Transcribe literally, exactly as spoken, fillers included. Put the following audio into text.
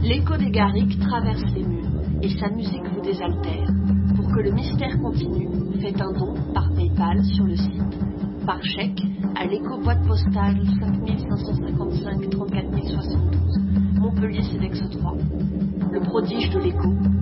L'écho des Garrigues traverse les murs et sa musique vous désaltère. Pour que le mystère continue, faites un don par PayPal sur le site, par chèque à l'écho boîte postale cinq cinq cent cinquante-cinq trente-quatre mille soixante-douze, Montpellier Cedex trois. Le prodige de l'écho